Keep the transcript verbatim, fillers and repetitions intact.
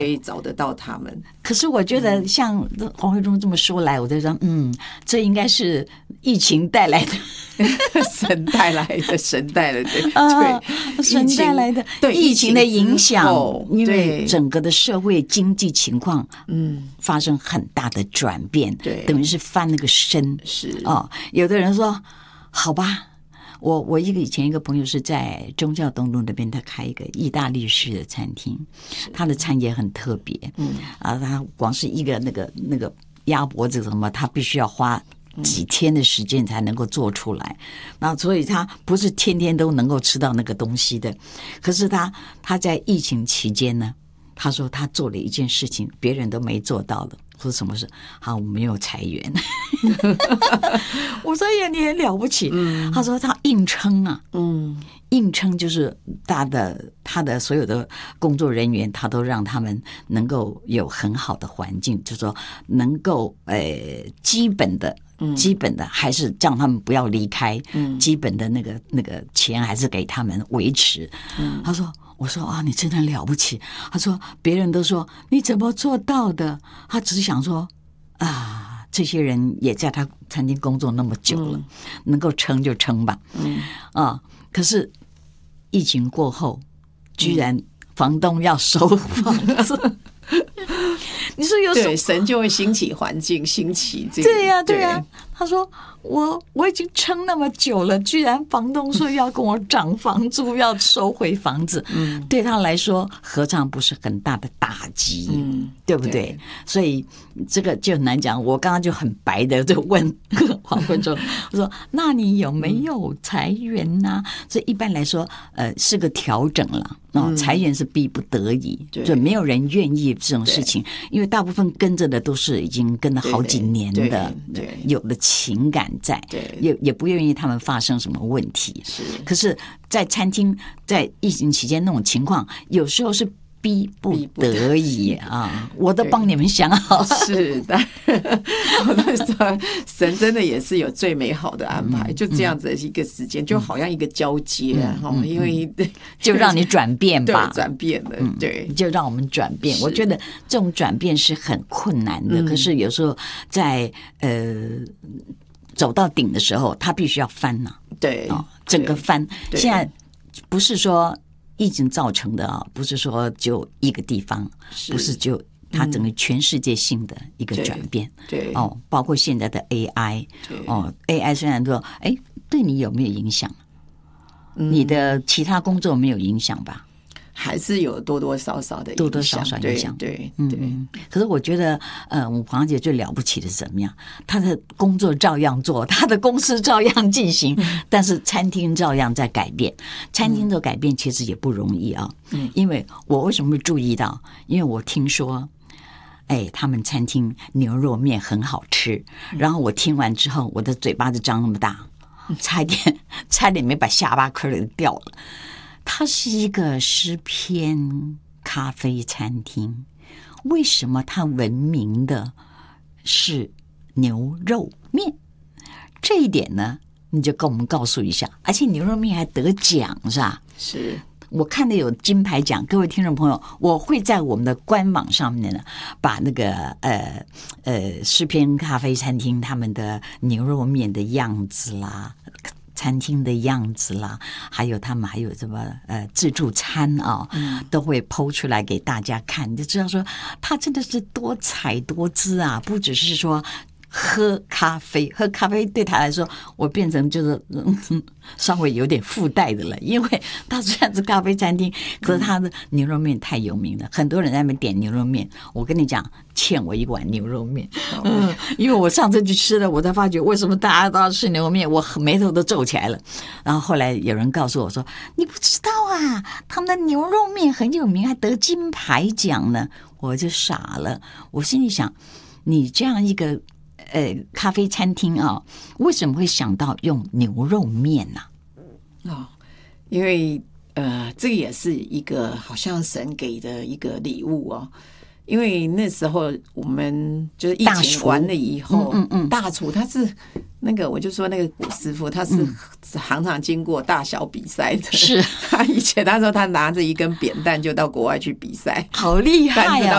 可以找得到他们。 可是我觉得像黄慧忠这么说来，我就说，嗯，这应该是疫情带来的， 神带来的，神带来的，对， 啊、神带来的， 对疫情的影响，因为对整个的社会经济情况，嗯，发生很大的转变， 对， 等于是翻了个身， 是哦。有的人说，好吧。我我一个以前一个朋友是在忠孝东路那边，他开一个意大利式的餐厅，他的餐也很特别，嗯啊，他光是一个那个那个鸭脖子什么，他必须要花几天的时间才能够做出来，那所以他不是天天都能够吃到那个东西的。可是他他在疫情期间呢，他说他做了一件事情，别人都没做到的。说什么事？好，我没有裁员。我说呀，你很了不起。嗯、他说他硬撑啊，嗯，硬撑就是他的他的所有的工作人员，他都让他们能够有很好的环境，就是说能够呃基本的。基本的还是让他们不要离开，嗯、基本的那个那个钱还是给他们维持。嗯、他说。我说啊，你真的了不起。他说别人都说你怎么做到的？他只是想说啊，这些人也在他餐厅工作那么久了，嗯、能够撑就撑吧。嗯啊，可是疫情过后，居然房东要收房子。嗯你说有什么？ 对，神就会兴起环境，兴起这个。 对呀、啊，对呀、啊。他说我我已经撑那么久了，居然房东说要跟我涨房租，要收回房子，嗯，对他来说何尝不是很大的打击，嗯，对不对？对，所以这个就很难讲。我刚刚就很白的就问黄慧忠，我说那你有没有裁员呢、啊？所以一般来说，呃，是个调整了。哦，裁员是逼不得已，就没有人愿意这种事情，因为大部分跟着的都是已经跟了好几年的，有了情感在，也也不愿意他们发生什么问题。是，可是，在餐厅在疫情期间那种情况，有时候是逼不得已啊！我都帮你们想好， 是的，我都说神真的也是有最美好的安排，嗯、就这样子的一个时间，嗯、就好像一个交接啊，嗯嗯、因为就让你转变吧， 对，转变了，嗯、对， 就让我们转变。我觉得这种转变是很困难的，嗯、可是有时候在呃走到顶的时候，他必须要翻呐、啊， 对， 哦，整个翻。现在不是说。疫情造成的啊，不是说就一个地方，不是就它整个全世界性的一个转变， 嗯、对, 对哦，包括现在的 A I， 哦 ，A I 虽然说，哎，对你有没有影响？嗯、你的其他工作没有影响吧？ 还是有多多少少的影响， 多多少少影响， 对对对、 嗯。可是我觉得，呃，我黄姐最了不起的是怎么样？她的工作照样做，她的公司照样进行，嗯、但是餐厅照样在改变。餐厅的改变其实也不容易啊，嗯、因为我为什么会注意到？因为我听说，哎，他们餐厅牛肉面很好吃，嗯、然后我听完之后，我的嘴巴就张那么大，差一点差点没把下巴壳给掉了。它是一个诗篇咖啡餐厅，为什么它闻名的是牛肉面？这一点呢，你就跟我们告诉一下。而且牛肉面还得奖是吧？ 是我看的有金牌奖。各位听众朋友，我会在我们的官网上面呢，把那个呃呃诗篇咖啡餐厅他们的牛肉面的样子啦。餐厅的样子啦，还有他们还有什么呃自助餐啊、哦，嗯、都会 po 出来给大家看，你就知道说他真的是多彩多姿啊，不只是说喝咖啡，喝咖啡对他来说，我变成就是嗯稍微有点附带的了，因为他虽然是咖啡餐厅，可是他的牛肉面太有名了，很多人在那边点牛肉面。我跟你讲，欠我一碗牛肉面，嗯，因为我上次去吃了，我才发觉为什么大家都要吃牛肉面，我眉头都皱起来了。然后后来有人告诉我说，你不知道啊，他们的牛肉面很有名，还得金牌奖呢。我就傻了，我心里想，你这样一个呃咖啡餐厅啊，为什么会想到用牛肉面呢、 啊？哦，因为呃，这也是一个好像神给的一个礼物哦。因为那时候我们就是疫情完了以后，嗯嗯嗯、大厨他是那个，我就说那个古师傅他是常常经过大小比赛的。是他以前他说他拿着一根扁担就到国外去比赛， 好厉害呀、